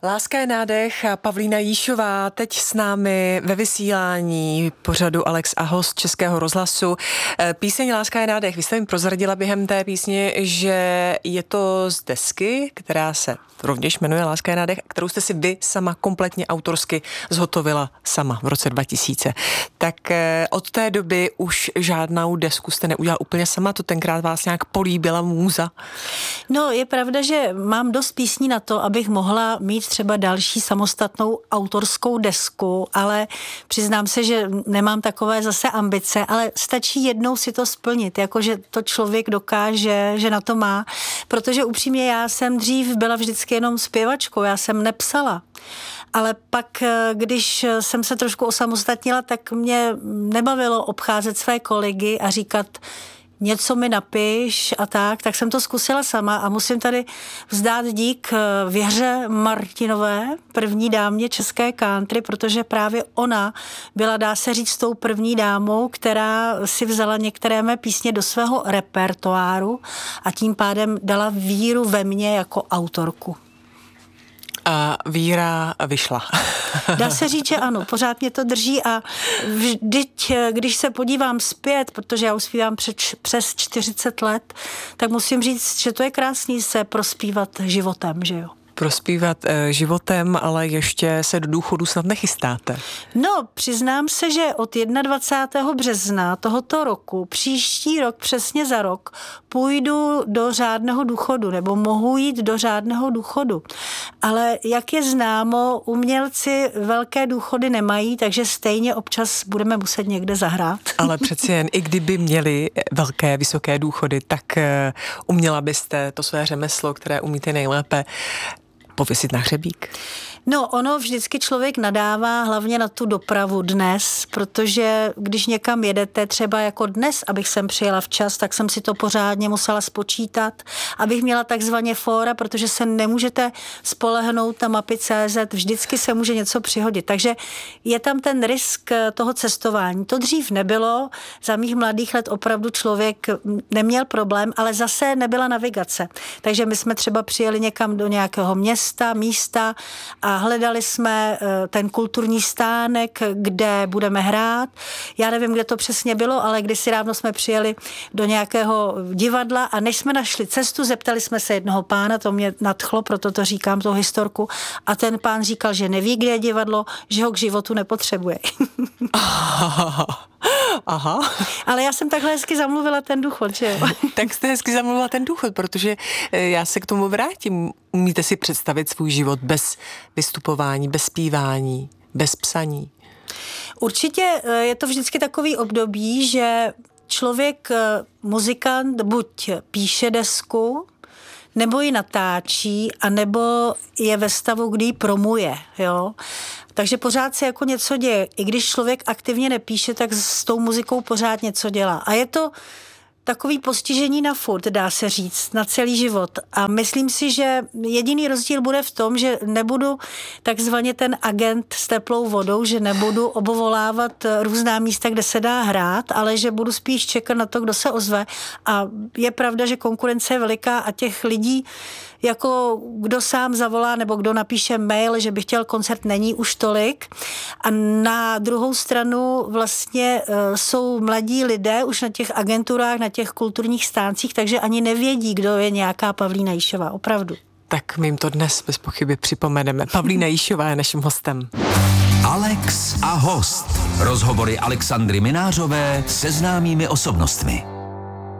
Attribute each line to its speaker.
Speaker 1: Láska je nádech a Pavlína Jíšová teď s námi ve vysílání pořadu Alex a host Českého rozhlasu. Píseň Láska je nádech. Vy jste mi prozradila během té písně, že je to z desky, která se rovněž jmenuje Láska je nádech, kterou jste si vy sama kompletně autorsky zhotovila sama v roce 2000. Tak od té doby už žádnou desku jste neudělala úplně sama, to tenkrát vás nějak políbila můza?
Speaker 2: No, je pravda, že mám dost písní na to, abych mohla mít třeba další samostatnou autorskou desku, ale přiznám se, že nemám takové zase ambice, ale stačí jednou si to splnit, jakože to člověk dokáže, že na to má, protože upřímně já jsem dřív byla vždycky jenom zpěvačkou, já jsem nepsala. Ale pak, když jsem se trošku osamostatnila, tak mě nebavilo obcházet své kolegy a říkat, něco mi napiš a tak jsem to zkusila sama a musím tady vzdát dík Věře Martinové, první dámě české country, protože právě ona byla, dá se říct, tou první dámou, která si vzala některé mé písně do svého repertoáru a tím pádem dala víru ve mě jako autorku.
Speaker 1: A víra vyšla.
Speaker 2: Dá se říct, že ano, pořád mě to drží a vždyť, když se podívám zpět, protože já už zpívám přes 40 let, tak musím říct, že to je krásný se prospívat životem, že jo?
Speaker 1: Prospívat životem, ale ještě se do důchodu snad nechystáte.
Speaker 2: No, přiznám se, že od 21. března tohoto roku, příští rok, přesně za rok, půjdu do řádného důchodu, nebo mohu jít do řádného důchodu. Ale jak je známo, umělci velké důchody nemají, takže stejně občas budeme muset někde zahrát.
Speaker 1: Ale přeci jen, i kdyby měli velké, vysoké důchody, tak uměla byste to své řemeslo, které umíte nejlépe, pověsit na hřebík?
Speaker 2: No, ono vždycky člověk nadává hlavně na tu dopravu dnes, protože když někam jedete, třeba jako dnes, abych sem přijela včas, tak jsem si to pořádně musela spočítat, abych měla takzvaně fóra, protože se nemůžete spolehnout na mapy.cz, vždycky se může něco přihodit. Takže je tam ten risk toho cestování. To dřív nebylo, za mých mladých let opravdu člověk neměl problém, ale zase nebyla navigace. Takže my jsme třeba přijeli někam do nějakého místa a hledali jsme ten kulturní stánek, kde budeme hrát. Já nevím, kde to přesně bylo, ale kdysi dávno jsme přijeli do nějakého divadla a než jsme našli cestu, zeptali jsme se jednoho pána, to mě nadchlo, proto to říkám, tu historku, a ten pán říkal, že neví, kde je divadlo, že ho k životu nepotřebuje.
Speaker 1: Aha.
Speaker 2: Ale já jsem takhle hezky zamluvila ten důchod, že jo?
Speaker 1: Tak jste hezky zamluvila ten důchod, protože já se k tomu vrátím. Umíte si představit svůj život bez vystupování, bez zpívání, bez psaní?
Speaker 2: Určitě je to vždycky takový období, že člověk, muzikant, buď píše desku, nebo ji natáčí, anebo je ve stavu, kdy ji promuje, jo? Takže pořád se jako něco děje. I když člověk aktivně nepíše, tak s tou muzikou pořád něco dělá. A je to takový postižení na furt, dá se říct, na celý život. A myslím si, že jediný rozdíl bude v tom, že nebudu takzvaně ten agent s teplou vodou, že nebudu obvolávat různá místa, kde se dá hrát, ale že budu spíš čekat na to, kdo se ozve. A je pravda, že konkurence je veliká a těch lidí, jako kdo sám zavolá nebo kdo napíše mail, že by chtěl koncert, není už tolik. A na druhou stranu vlastně jsou mladí lidé už na těch agenturách, na těch kulturních stáncích, takže ani nevědí, kdo je nějaká Pavlína Jíšová, opravdu.
Speaker 1: Tak my jim to dnes bez pochyby připomeneme. Pavlína Jíšová je naším hostem.
Speaker 3: Alex a host. Rozhovory Alexandry Minářové se známými osobnostmi.